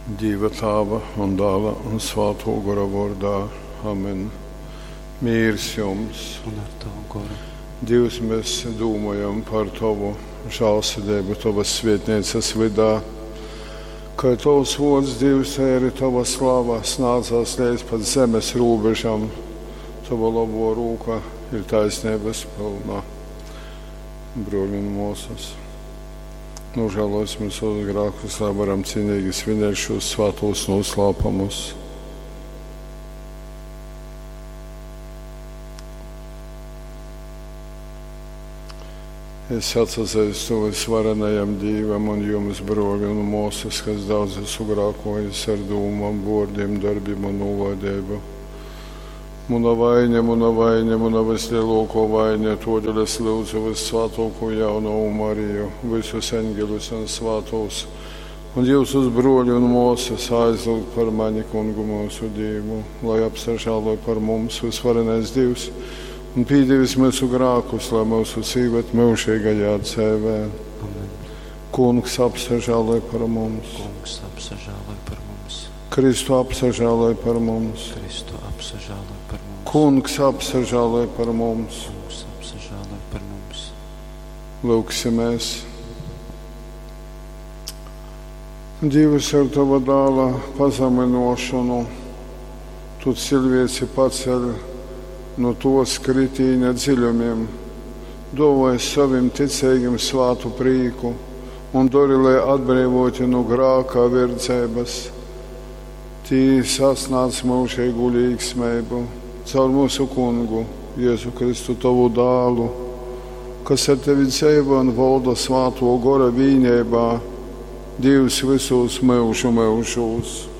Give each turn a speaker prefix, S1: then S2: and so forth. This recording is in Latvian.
S1: Dieva Tēva un Dēla un Svētā gara vārdā. Amen. Mīrs jums.
S2: Un ar tavu goru.
S1: Dievs, mēs domājam par tavu žēlsirdību, tavas svētnīcas vidā. Kā tavs vārds, Dievs, arī tava slava snācās līdz pat zemes robežām. Tava labo rūka ir taisnības pilna. Broļi un mūsas. Nožēlosim savus grēkus, lai varam cienīgi svinēt šos svētos noslēpumus. Es atsazīstu visvarenajam Dievam un jums, broļi un mūsas, kas daudz esmu grēkojis ar domām, vārdiem, darbiem un nolaidību. Muna vaina, muna vislielākā vaina, todēļ es lūdzu vissvētāko jauno Mariju, visus eņģeļus un svētos, un jūsus broļi un mūsas aizlūgt par mani kungu mūsu Dievu, lai apsažāloj par mums visvarenais Dievs, un pīdīvis mūsu grēkus, lai mūsu dzīvot mūžīgajā dzīvē.
S2: Amen.
S1: Kungs apsažāloj par mums.
S2: Kungs apsažāloj par mums.
S1: Kristu apsažāloj par mums.
S2: Kristu apsažāloj par mums.
S1: Kungs apsažāloj par mums.
S2: Kungs apsažāloj par mums.
S1: Lūksimies. Dievs, ar tava dēla pazeminošanu, tu cilvēci paceļ no tos kritīņa dziļumiem, dāvāj saviem ticīgiem svātu prīku un dori, lai atbrīvoti no grāka verdzības. Tī sasnāc mūžīgu līgsmeibu caur mūsu kungu, Jēzu Kristu, tavu dālu, kas ar tevi dzīvo un valda svāto gara vīnībā, Dievs visos mūžu mūžos.